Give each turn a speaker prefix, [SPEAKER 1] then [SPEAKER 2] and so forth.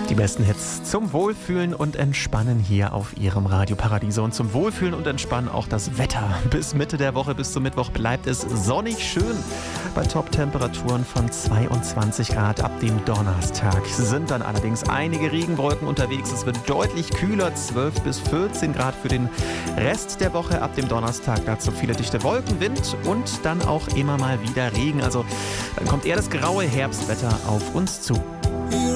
[SPEAKER 1] Die besten Hits zum Wohlfühlen und Entspannen hier auf Ihrem Radio Paradiso. Und zum Wohlfühlen und Entspannen auch das Wetter. Bis Mitte der Woche, bis zum Mittwoch bleibt es sonnig schön. Bei Top-Temperaturen von 22 Grad ab dem Donnerstag sind dann allerdings einige Regenwolken unterwegs. Es wird deutlich kühler, 12 bis 14 Grad für den Rest der Woche ab dem Donnerstag. Dazu viele dichte Wolken, Wind und dann auch immer mal wieder Regen. Also dann kommt eher das graue Herbstwetter auf uns zu.